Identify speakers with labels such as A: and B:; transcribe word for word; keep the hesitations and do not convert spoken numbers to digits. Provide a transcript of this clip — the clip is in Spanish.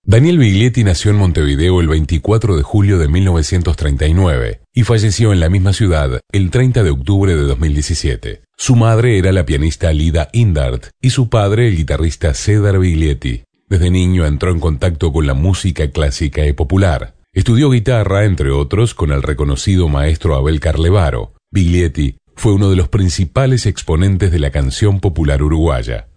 A: Daniel Biglietti nació en Montevideo el veinticuatro de julio de mil novecientos treinta y nueve y falleció en la misma ciudad el treinta de octubre de dos mil diecisiete. Su madre era la pianista Lida Indart y su padre el guitarrista Cedar Biglietti. Desde niño entró en contacto con la música clásica y popular. Estudió guitarra, entre otros, con el reconocido maestro Abel Carlevaro. Biglietti fue uno de los principales exponentes de la canción popular uruguaya.